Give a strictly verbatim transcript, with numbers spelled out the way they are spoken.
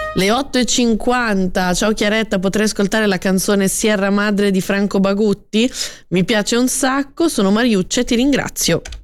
Le otto e cinquanta, ciao Chiaretta, potrei ascoltare la canzone Sierra Madre di Franco Bagutti? Mi piace un sacco, sono Mariuccia e ti ringrazio.